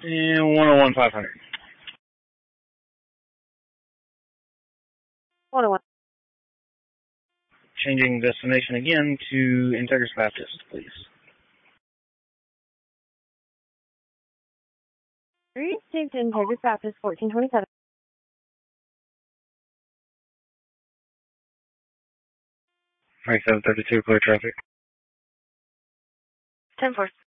And 101 500. 101. Changing destination again to Integris Baptist, please. 3, saved Integris Baptist, 1427. 2732, clear traffic. 10-4.